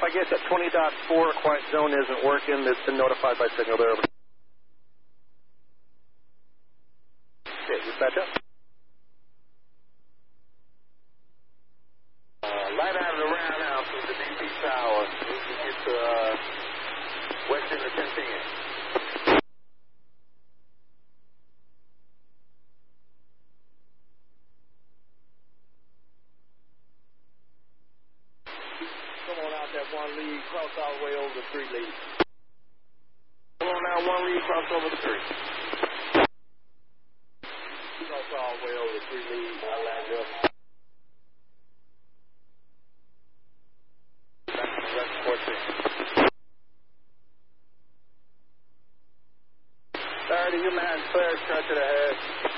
I guess that 20.4 quiet zone isn't working. It's been notified by signal there. Okay, dispatch up. Light out of the roundhouse with the DP tower. We can get to west end of 1010. Come on out that one lead, cross all the way over the 3 lead. Come on out one lead, cross over the 3. Cross all the way over the 3 lead. I lined up. Back to 14. 30, you man, clear, stretch to the head.